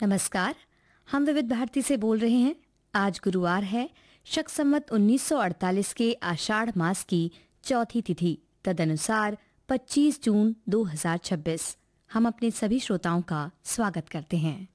नमस्कार। हम विविध भारती से बोल रहे हैं। आज गुरुवार है, शक संवत 1948 के आषाढ़ मास की चौथी तिथि, तदनुसार 25 जून 2026। हम अपने सभी श्रोताओं का स्वागत करते हैं।